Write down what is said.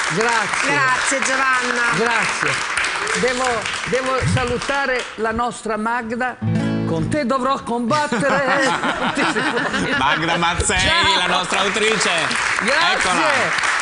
Grazie. Grazie Giovanna. Grazie. Devo salutare la nostra Magda. Con te dovrò combattere. Magda Mazzei, Ciao. la nostra autrice. Grazie. Eccola.